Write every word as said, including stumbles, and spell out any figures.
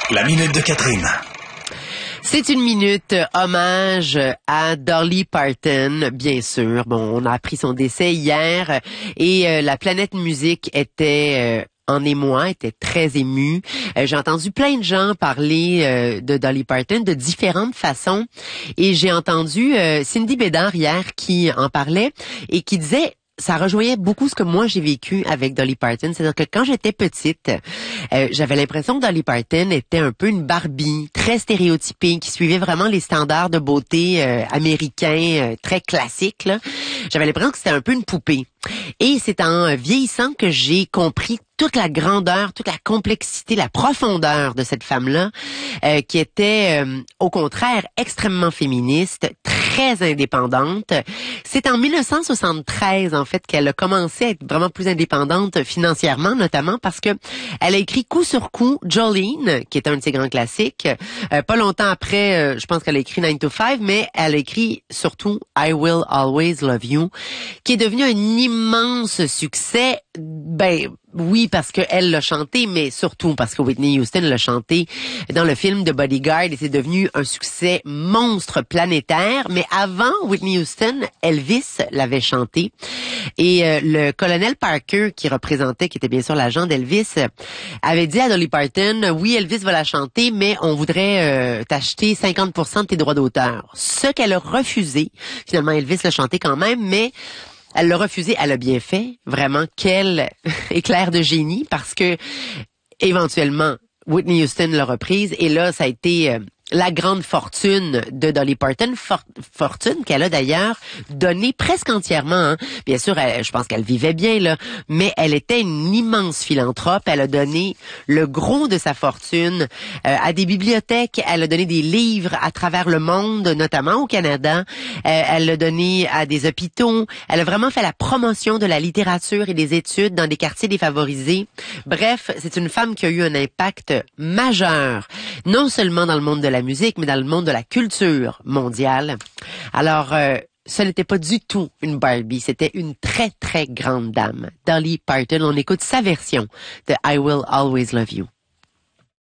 La minute de Catherine. C'est une minute hommage à Dolly Parton, bien sûr. Bon, on a appris son décès hier et euh, la planète musique était... Euh, en émoi, était très émue. Euh, j'ai entendu plein de gens parler euh, de Dolly Parton de différentes façons et j'ai entendu euh, Cindy Bédard hier qui en parlait et qui disait ça rejoignait beaucoup ce que moi j'ai vécu avec Dolly Parton. C'est-à-dire que quand j'étais petite, euh, j'avais l'impression que Dolly Parton était un peu une Barbie, très stéréotypée, qui suivait vraiment les standards de beauté euh, américains, euh, très classiques, là. J'avais l'impression que c'était un peu une poupée. Et c'est en vieillissant que j'ai compris toute la grandeur, toute la complexité, la profondeur de cette femme-là, euh, qui était, euh, au contraire, extrêmement féministe, très indépendante. C'est en mille neuf cent soixante-treize, en fait, qu'elle a commencé à être vraiment plus indépendante financièrement, notamment parce que elle a écrit coup sur coup Jolene, qui est un de ses grands classiques. Euh, pas longtemps après, euh, je pense qu'elle a écrit nine to five, mais elle a écrit surtout I Will Always Love You, qui est devenu un immense succès. Ben oui, parce qu'elle l'a chanté, mais surtout parce que Whitney Houston l'a chanté dans le film de Bodyguard et c'est devenu un succès monstre planétaire. Mais avant Whitney Houston, Elvis l'avait chanté. Et euh, le colonel Parker, qui représentait, qui était bien sûr l'agent d'Elvis, avait dit à Dolly Parton, oui, Elvis va la chanter, mais on voudrait euh, t'acheter cinquante pour cent de tes droits d'auteur. Ce qu'elle a refusé. Finalement, Elvis l'a chanté quand même, mais... elle l'a refusé, elle a bien fait, vraiment, quel éclair de génie, parce que éventuellement, Whitney Houston l'a reprise, et là, ça a été euh, la grande fortune de Dolly Parton, for- fortune qu'elle a d'ailleurs donnée presque entièrement. Hein. Bien sûr, elle, je pense qu'elle vivait bien, là, mais elle était une immense philanthrope. Elle a donné le gros de sa fortune euh, à des bibliothèques. Elle a donné des livres à travers le monde, notamment au Canada. Euh, elle l'a donné à des hôpitaux. Elle a vraiment fait la promotion de la littérature et des études dans des quartiers défavorisés. Bref, c'est une femme qui a eu un impact majeur, non seulement dans le monde de la musique, mais dans le monde de la culture mondiale. Alors, euh, ce n'était pas du tout une Barbie, c'était une très, très grande dame. Dolly Parton, on écoute sa version de I Will Always Love You.